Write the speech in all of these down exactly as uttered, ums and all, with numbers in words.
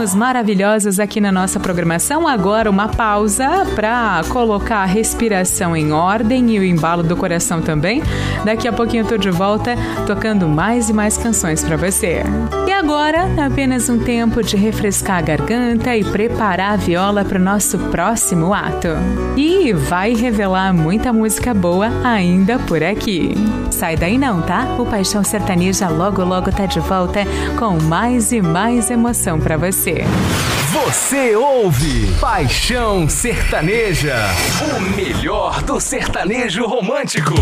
ritmos maravilhosos aqui na nossa programação. Agora uma pausa para colocar a respiração em ordem e o embalo do coração também. Daqui a pouquinho eu tô de volta tocando mais e mais canções para você. E agora, apenas um tempo de refrescar a garganta e preparar a viola para o nosso próximo ato. E vai revelar muita música boa ainda por aqui. Sai daí não, tá? O Paixão Sertaneja logo logo tá de volta com mais e mais emoção para você. Você ouve Paixão Sertaneja, o melhor do sertanejo romântico.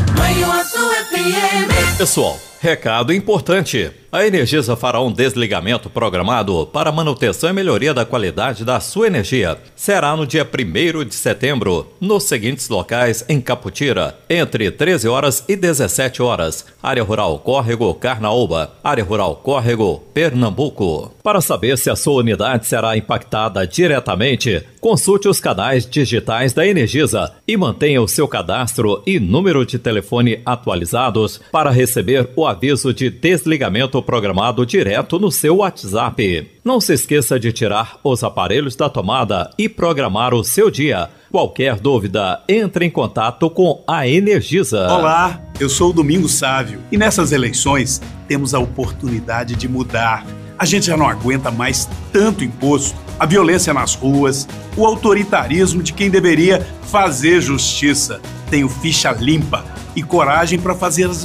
Pessoal, recado importante. A Energisa fará um desligamento programado para manutenção e melhoria da qualidade da sua energia. Será no dia primeiro de setembro, nos seguintes locais em Caputira, entre treze horas e dezessete horas. Área Rural Córrego, Carnaúba. Área Rural Córrego, Pernambuco. Para saber se a sua unidade será impactada diretamente, consulte os canais digitais da Energisa e mantenha o seu cadastro e número de telefone atualizados para receber o aviso de desligamento programado direto no seu WhatsApp. Não se esqueça de tirar os aparelhos da tomada e programar o seu dia. Qualquer dúvida, entre em contato com a Energisa. Olá, eu sou o Domingos Sávio e nessas eleições temos a oportunidade de mudar. A gente já não aguenta mais tanto imposto, a violência nas ruas, o autoritarismo de quem deveria fazer justiça. Tenho ficha limpa e coragem para fazer as